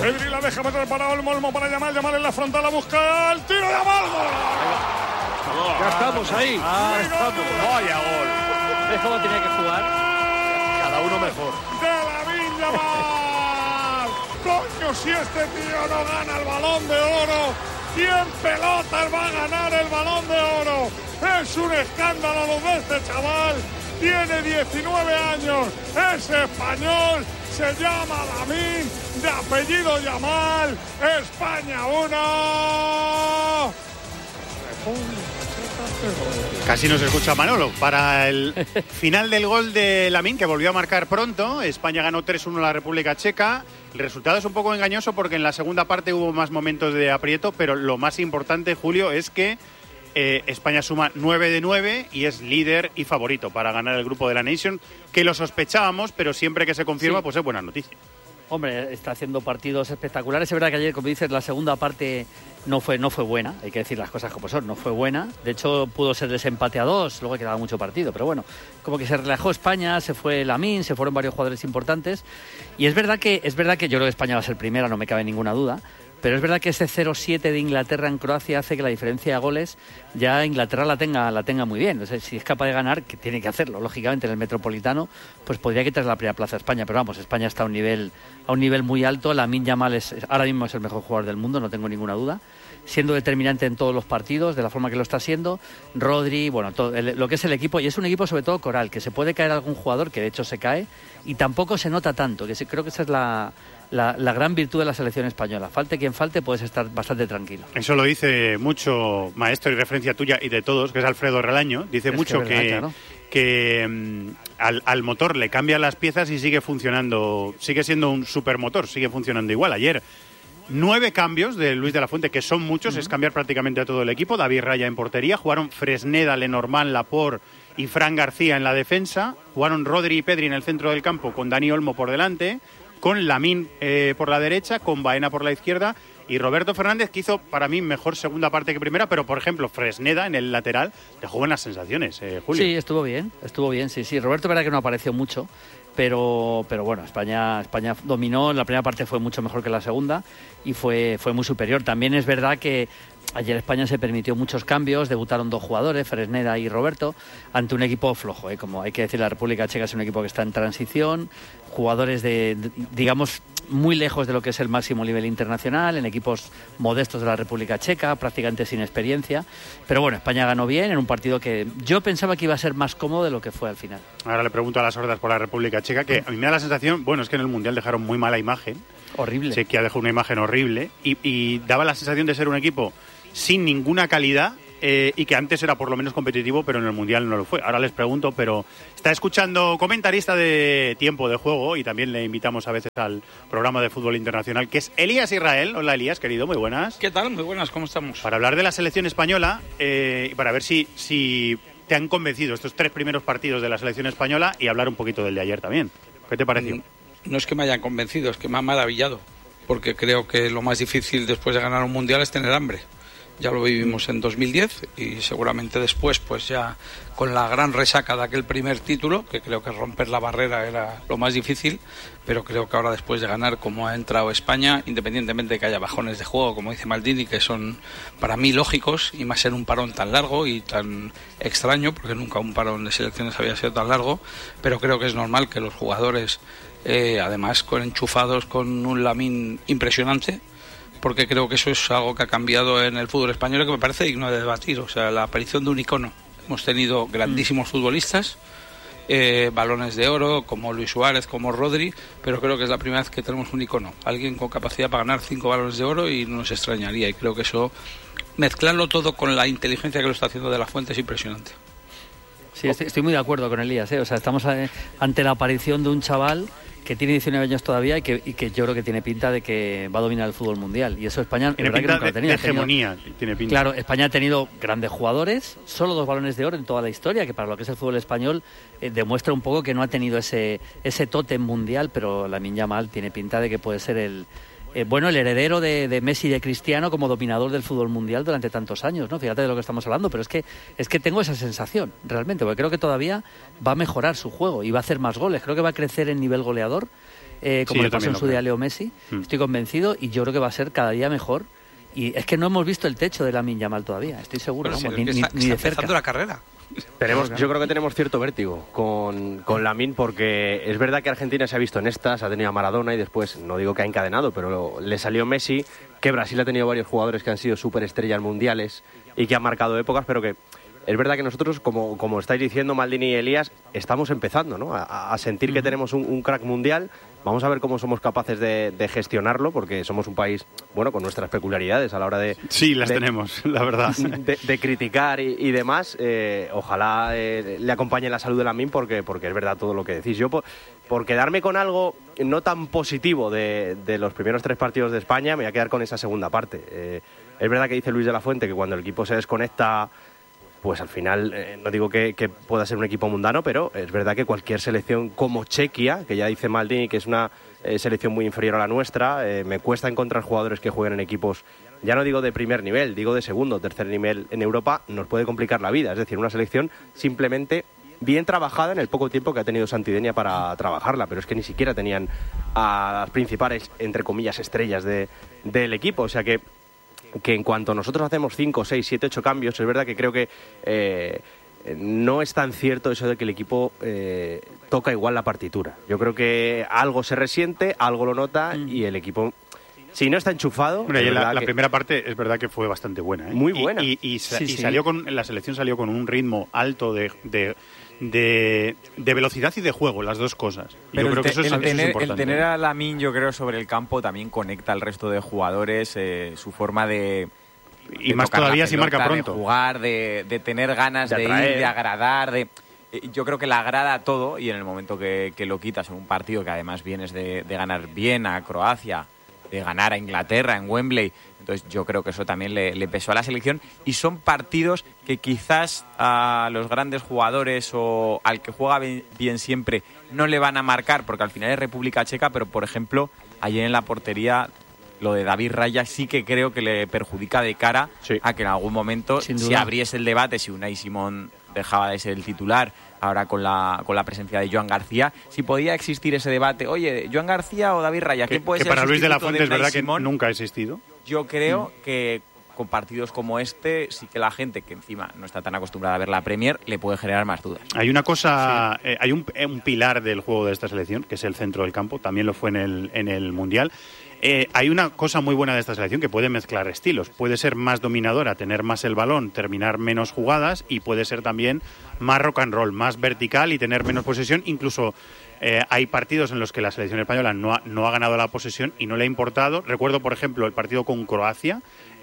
Pedri la deja meter para Olmo para Yamal en la frontal, la busca el tiro de Yamal. Ya estamos ahí. Estamos. Vaya gol. ¿Ves cómo tenía que jugar? Cada uno mejor. De Lamine Yamal. Coño, si este tío no gana el Balón de Oro, ¿quién pelotas va a ganar el Balón de Oro? Es un escándalo lo de este chaval. Tiene 19 años, es español, se llama Lamine, de apellido Yamal. España 1. Casi nos escucha Manolo. Para el final del gol de Lamine, que volvió a marcar pronto, España ganó 3-1 a la República Checa. El resultado es un poco engañoso porque en la segunda parte hubo más momentos de aprieto, pero lo más importante, Julio, es que España suma 9 de 9 y es líder y favorito para ganar el grupo de la Nation, que lo sospechábamos, pero siempre que se confirma, pues es buena noticia. Hombre, está haciendo partidos espectaculares. Es verdad que ayer, como dices, la segunda parte no fue buena. Hay que decir las cosas como son, no fue buena. De hecho, pudo ser desempate a 2, luego quedaba mucho partido. Pero bueno, como que se relajó España, se fue Lamine, se fueron varios jugadores importantes. Y es verdad que yo creo que España va a ser primera, no me cabe ninguna duda. Pero es verdad que ese 0-7 de Inglaterra en Croacia hace que la diferencia de goles ya Inglaterra la tenga muy bien. O sea, si es capaz de ganar, que tiene que hacerlo, lógicamente, en el Metropolitano, pues podría quitar la primera plaza a España. Pero vamos, España está a un nivel muy alto. Lamine Yamal ahora mismo es el mejor jugador del mundo, no tengo ninguna duda. Siendo determinante en todos los partidos, de la forma que lo está haciendo. Rodri, bueno, lo que es el equipo, y es un equipo sobre todo coral, que se puede caer algún jugador, que de hecho se cae, y tampoco se nota tanto, creo que esa es la gran virtud de la selección española. Falte quien falte, puedes estar bastante tranquilo. Eso lo dice mucho, maestro, y referencia tuya y de todos, que es Alfredo Relaño. Dice mucho que al motor le cambian las piezas y sigue funcionando, sigue siendo un supermotor, sigue funcionando igual. Ayer 9 cambios de Luis de la Fuente, que son muchos, es cambiar prácticamente a todo el equipo. David Raya en portería, jugaron Fresneda, Lenormand, Laporte y Fran García en la defensa, jugaron Rodri y Pedri en el centro del campo con Dani Olmo por delante, con Lamine por la derecha, con Baena por la izquierda y Roberto Fernández, que hizo para mí mejor segunda parte que primera, pero por ejemplo Fresneda en el lateral dejó buenas sensaciones, Julio. Sí, estuvo bien, sí. Roberto, verdad que no apareció mucho, pero bueno, España dominó. La primera parte fue mucho mejor que la segunda y fue muy superior. También es verdad que ayer España se permitió muchos cambios, debutaron 2 jugadores, Fresneda y Roberto, ante un equipo flojo, como hay que decir, la República Checa es un equipo que está en transición, jugadores digamos, muy lejos de lo que es el máximo nivel internacional, en equipos modestos de la República Checa, prácticamente sin experiencia. Pero bueno, España ganó bien en un partido que yo pensaba que iba a ser más cómodo de lo que fue al final. Ahora le pregunto a las hordas por la República Checa, que a mí me da la sensación, bueno, es que en el Mundial dejaron muy mala imagen. Horrible. Chequia dejó una imagen horrible y daba la sensación de ser un equipo sin ninguna calidad, y que antes era por lo menos competitivo, pero en el Mundial no lo fue. Ahora les pregunto, pero está escuchando comentarista de Tiempo de Juego, y también le invitamos a veces al programa de fútbol internacional, que es Elías Israel. Hola Elías, querido, muy buenas. ¿Qué tal? Muy buenas, ¿cómo estamos? Para hablar de la selección española, y para ver si te han convencido estos 3 primeros partidos de la selección española, y hablar un poquito del de ayer también. ¿Qué te pareció? No es que me hayan convencido, es que me ha maravillado, porque creo que lo más difícil después de ganar un Mundial es tener hambre. Ya lo vivimos en 2010 y seguramente después, pues ya con la gran resaca de aquel primer título, que creo que romper la barrera era lo más difícil, pero creo que ahora después de ganar como ha entrado España, independientemente de que haya bajones de juego, como dice Maldini, que son para mí lógicos, y más en un parón tan largo y tan extraño, porque nunca un parón de selecciones había sido tan largo, pero creo que es normal que los jugadores, además enchufados con un Lamine impresionante, porque creo que eso es algo que ha cambiado en el fútbol español y que me parece digno de debatir. O sea, la aparición de un icono. Hemos tenido grandísimos futbolistas, balones de oro, como Luis Suárez, como Rodri, pero creo que es la primera vez que tenemos un icono. Alguien con capacidad para ganar 5 balones de oro y no nos extrañaría. Y creo que eso, mezclarlo todo con la inteligencia que lo está haciendo De la Fuente, es impresionante. Sí, estoy muy de acuerdo con Elías, O sea, estamos ante la aparición de un chaval que tiene 19 años todavía y que yo creo que tiene pinta de que va a dominar el fútbol mundial. Y eso España, tiene pinta de hegemonía. Tiene pinta. Claro, España ha tenido grandes jugadores, solo 2 balones de oro en toda la historia, que para lo que es el fútbol español demuestra un poco que no ha tenido ese tótem mundial, pero Lamine Yamal tiene pinta de que puede ser el heredero de Messi y de Cristiano como dominador del fútbol mundial durante tantos años, ¿no? Fíjate de lo que estamos hablando, pero es que tengo esa sensación, realmente, porque creo que todavía va a mejorar su juego y va a hacer más goles. Creo que va a crecer en nivel goleador. como le pasó en su día a Leo Messi. Estoy convencido y yo creo que va a ser cada día mejor. Y es que no hemos visto el techo de Lamine Yamal todavía, estoy seguro, ni de cerca. La carrera. Yo creo que tenemos cierto vértigo con Lamine, porque es verdad que Argentina se ha visto en estas, ha tenido a Maradona y después, no digo que ha encadenado, pero le salió Messi, que Brasil ha tenido varios jugadores que han sido superestrellas mundiales y que han marcado épocas, pero que es verdad que nosotros, como estáis diciendo Maldini y Elías, estamos empezando, ¿no?, a sentir que tenemos un crack mundial. Vamos a ver cómo somos capaces de gestionarlo, porque somos un país, bueno, con nuestras peculiaridades a la hora de... Sí, las tenemos, la verdad. De criticar y demás. Ojalá le acompañe la salud de Lamine, porque es verdad todo lo que decís. Yo, por quedarme con algo no tan positivo de los primeros 3 partidos de España, me voy a quedar con esa segunda parte. Es verdad que dice Luis de la Fuente que cuando el equipo se desconecta, pues al final, no digo que pueda ser un equipo mundano, pero es verdad que cualquier selección como Chequia, que ya dice Maldini que es una selección muy inferior a la nuestra, me cuesta encontrar jugadores que jueguen en equipos, ya no digo de primer nivel, digo de segundo o tercer nivel en Europa, nos puede complicar la vida. Es decir, una selección simplemente bien trabajada en el poco tiempo que ha tenido Santidenia para trabajarla, pero es que ni siquiera tenían a las principales, entre comillas, estrellas del equipo. O sea que en cuanto nosotros hacemos 5, 6, 7, 8 cambios, es verdad que creo que no es tan cierto eso de que el equipo toca igual la partitura. Yo creo que algo se resiente, algo lo nota y el equipo, si no está enchufado... Bueno, la primera parte es verdad que fue bastante buena, ¿eh? Muy buena. Y salió la selección salió con un ritmo alto de velocidad y de juego, las dos cosas. Pero yo creo que eso es importante. El tener a Lamine, yo creo, sobre el campo también conecta al resto de jugadores, su forma de más todavía si marca pronto. De jugar, de tener ganas de ir, de agradar, yo creo que le agrada todo, y en el momento que lo quitas en un partido que además vienes de ganar bien a Croacia, de ganar a Inglaterra en Wembley, entonces yo creo que eso también le pesó a la selección, y son partidos que quizás a los grandes jugadores o al que juega bien siempre no le van a marcar, porque al final es República Checa, pero por ejemplo ayer en la portería lo de David Raya sí que creo que le perjudica de cara a que en algún momento se abriese el debate si Unai Simón dejaba de ser el titular ahora con la presencia de Joan García, si podía existir ese debate, oye, Joan García o David Raya, ¿quién puede ser para el Luis de la Fuente es verdad Simón? Que nunca ha existido. Yo creo que con partidos como este sí que la gente que encima no está tan acostumbrada a ver la Premier le puede generar más dudas. Hay una cosa, hay un pilar del juego de esta selección, que es el centro del campo, también lo fue en el Mundial. Hay una cosa muy buena de esta selección, que puede mezclar estilos. Puede ser más dominadora, tener más el balón, terminar menos jugadas, y puede ser también más rock and roll, más vertical y tener menos posesión. Incluso hay partidos en los que la selección española no ha ganado la posesión y no le ha importado. Recuerdo, por ejemplo, el partido con Croacia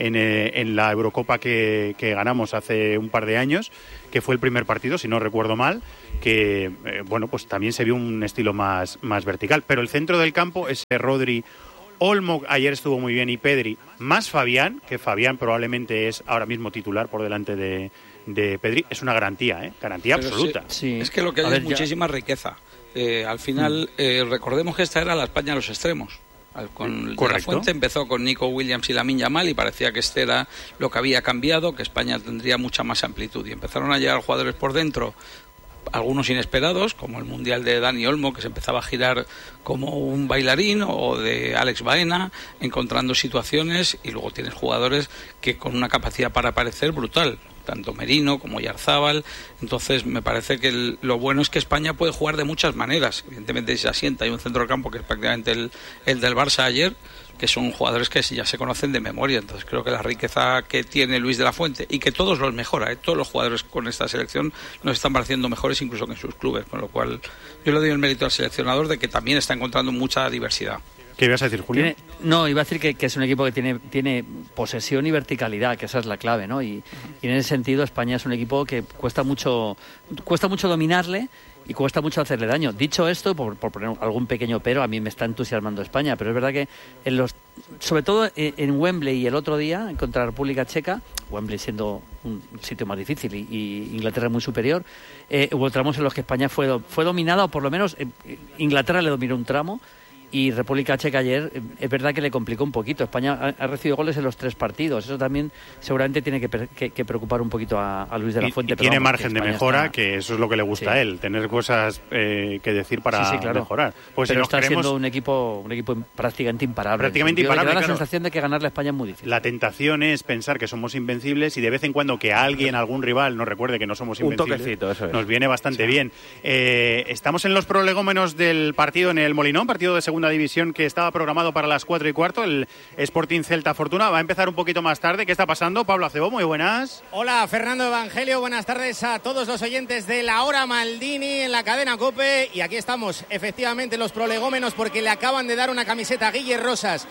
en la Eurocopa que ganamos hace un par de años, que fue el primer partido, si no recuerdo mal, que pues también se vio un estilo más vertical. Pero el centro del campo, ese Rodri, Olmo ayer estuvo muy bien, y Pedri, más Fabián, que Fabián probablemente es ahora mismo titular por delante de Pedri, es una garantía, garantía absoluta. Sí. Es que lo que hay es muchísima riqueza. Al final, recordemos que esta era la España a los extremos. Con De la Fuente empezó con Nico Williams y Lamine Yamal, y parecía que este era lo que había cambiado, que España tendría mucha más amplitud, y empezaron a llegar jugadores por dentro, algunos inesperados, como el Mundial de Dani Olmo, que se empezaba a girar como un bailarín, o de Alex Baena, encontrando situaciones, y luego tienes jugadores que con una capacidad para aparecer brutal, tanto Merino como Yarzábal. Entonces me parece que lo bueno es que España puede jugar de muchas maneras. Evidentemente, si se asienta, hay un centro del campo que es prácticamente el del Barça ayer, que son jugadores que ya se conocen de memoria. Entonces creo que la riqueza que tiene Luis de la Fuente, y que todos los mejora, todos los jugadores con esta selección nos están pareciendo mejores incluso que en sus clubes, con lo cual yo le doy el mérito al seleccionador de que también está encontrando mucha diversidad. ¿Qué ibas a decir, Julio? Iba a decir que es un equipo que tiene posesión y verticalidad, que esa es la clave, ¿no? Y en ese sentido España es un equipo que cuesta mucho dominarle y cuesta mucho hacerle daño. Dicho esto, por poner algún pequeño pero, a mí me está entusiasmando España, pero es verdad que sobre todo en Wembley y el otro día contra la República Checa, Wembley siendo un sitio más difícil y Inglaterra muy superior, hubo tramos en los que España fue dominada, o por lo menos Inglaterra le dominó un tramo, Y República Checa ayer, es verdad que le complicó un poquito. España ha recibido goles en los 3 partidos. Eso también seguramente tiene que preocupar un poquito a Luis de la Fuente. Y tiene margen de mejora, que eso es lo que le gusta a él, tener cosas que decir para mejorar. Pues pero está siendo un equipo prácticamente imparable. Prácticamente imparable. Da la sensación de que ganarle a España es muy difícil. La tentación es pensar que somos invencibles y de vez en cuando que alguien, algún rival, nos recuerde que no somos invencibles. Un toquecito, eso es. Nos viene bastante bien. Estamos en los prolegómenos del partido en el Molinón, partido de segunda división que estaba programado para las 4:15. El Sporting Celta Fortuna va a empezar un poquito más tarde. ¿Qué está pasando? Pablo Acebo, muy buenas. Hola, Fernando Evangelio. Buenas tardes a todos los oyentes de La Hora Maldini en la cadena COPE. Y aquí estamos, efectivamente, los prolegómenos, porque le acaban de dar una camiseta a Guille Rosas.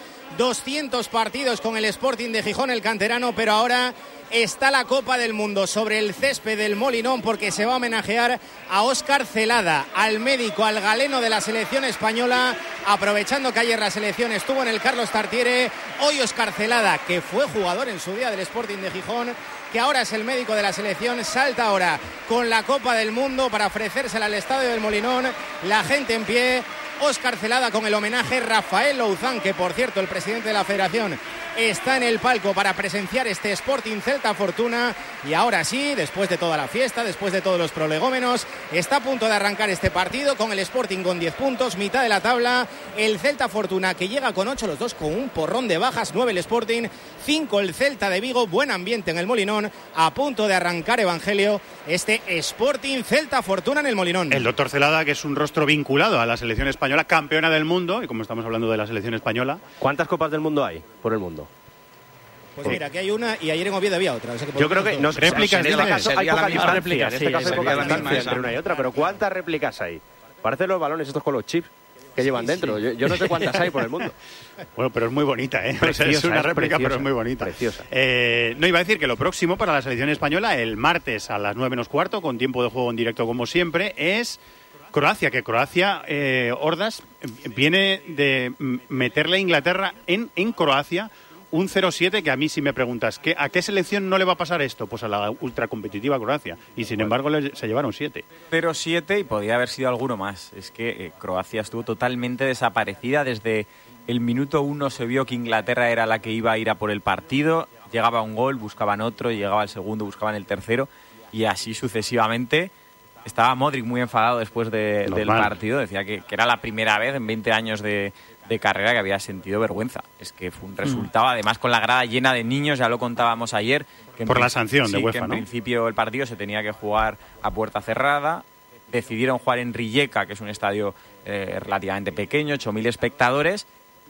200 partidos con el Sporting de Gijón, el canterano, pero ahora está la Copa del Mundo sobre el césped del Molinón, porque se va a homenajear a Óscar Celada, al médico, al galeno de la selección española, aprovechando que ayer la selección estuvo en el Carlos Tartiere. Hoy Óscar Celada, que fue jugador en su día del Sporting de Gijón, que ahora es el médico de la selección, salta ahora con la Copa del Mundo para ofrecérsela al estadio del Molinón. La gente en pie. Óscar Celada con el homenaje. Rafael Louzán, que por cierto el presidente de la federación está en el palco para presenciar este Sporting Celta Fortuna. Y ahora sí, después de toda la fiesta, después de todos los prolegómenos, está a punto de arrancar este partido con el Sporting con 10 puntos, mitad de la tabla. El Celta Fortuna, que llega con 8, los dos con un porrón de bajas. 9 el Sporting, 5 el Celta de Vigo. Buen ambiente en el Molinón, a punto de arrancar, Evangelio, este Sporting Celta Fortuna en el Molinón. El doctor Celada, que es un rostro vinculado a la selección española, campeona del mundo, y como estamos hablando de la selección española... ¿Cuántas copas del mundo hay por el mundo? Pues mira, aquí hay una y ayer en Oviedo había otra. O sea que yo creo que no, réplicas en este caso hay poca distancia. En este caso hay poca distancia distancia entre una y otra, pero ¿cuántas réplicas hay? Parecen los balones estos con los chips que llevan dentro. Yo no sé cuántas hay por el mundo. Bueno, pero es muy bonita, ¿eh? Preciosa, o sea, es una réplica, preciosa, pero es muy bonita. Preciosa. No, iba a decir que lo próximo para la selección española, el martes a las 9:15, con tiempo de juego en directo como siempre, es Croacia, que Croacia, Ordaz, viene de meterle a Inglaterra en Croacia un 0-7, que a mí, si me preguntas, ¿a qué selección no le va a pasar esto? Pues a la ultracompetitiva Croacia. Y sin embargo se llevaron 7. 0-7 y podía haber sido alguno más. Es que Croacia estuvo totalmente desaparecida. Desde el minuto 1 se vio que Inglaterra era la que iba a ir a por el partido. Llegaba un gol, buscaban otro, llegaba el segundo, buscaban el tercero. Y así sucesivamente. Estaba Modric muy enfadado después del partido. Decía que era la primera vez en 20 años de carrera que había sentido vergüenza. Es que fue un resultado, además con la grada llena de niños, ya lo contábamos ayer. Que por la sanción de UEFA, que en ¿no? principio el partido se tenía que jugar a puerta cerrada. Decidieron jugar en Rijeka, que es un estadio relativamente pequeño, 8.000 espectadores.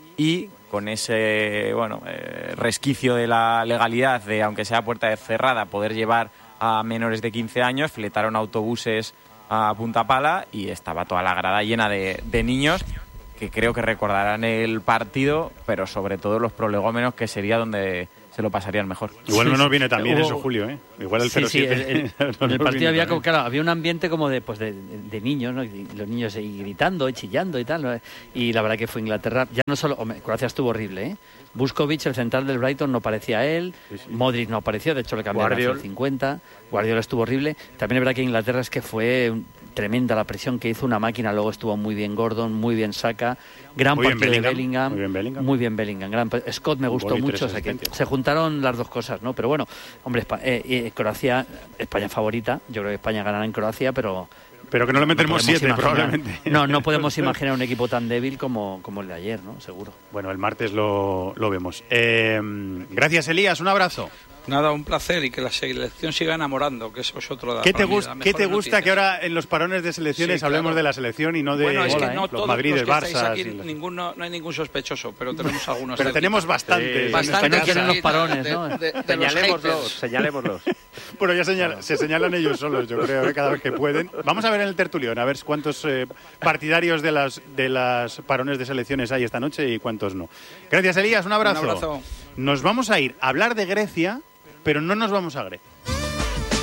Y con ese resquicio de la legalidad de, aunque sea a puerta cerrada, poder llevar a menores de 15 años, fletaron autobuses a punta pala y estaba toda la grada llena de niños que creo que recordarán el partido, pero sobre todo los prolegómenos, que sería donde se lo pasarían mejor. Igual no nos viene tan bien eso, Julio, ¿eh? Igual el 0-7. Sí, en el partido había un ambiente como de niños, ¿no? Y los niños ahí gritando y chillando y tal, ¿no? Y la verdad que fue Inglaterra, ya no solo... Croacia estuvo horrible, ¿eh? Buskovic, el central del Brighton, no parecía él. Modric no apareció, de hecho le cambiaron a el 50. Guardiola estuvo horrible. También es verdad que Inglaterra es que fue tremenda la presión que hizo, una máquina. Luego estuvo muy bien Gordon, muy bien Saka, gran partido de Bellingham, muy bien Bellingham, Scott me gustó mucho, o sea que se juntaron las dos cosas, ¿no? Pero bueno, hombre, Croacia, España favorita, yo creo que España ganará en Croacia, pero que no le metemos 7 probablemente. No podemos imaginar un equipo tan débil como el de ayer, ¿no? Seguro. Bueno, el martes lo vemos. Gracias, Elías, un abrazo. Nada, un placer, y que la selección siga enamorando, que eso es otro de ¿Qué te gusta que ahora en los parones de selecciones hablemos de la selección y no de los Madrides, Barça? Aquí, no hay ningún sospechoso, pero tenemos algunos. Pero tenemos bastantes. Bastantes quieren los parones, ¿no? Señalémoslos. Bueno, ya se señalan ellos solos, yo creo, cada vez que pueden. Vamos a ver en el tertulión, a ver cuántos partidarios de las parones de selecciones hay esta noche y cuántos no. Gracias, Elías, un abrazo. Un abrazo. Nos vamos a ir a hablar de Grecia, pero no nos vamos a Grecia.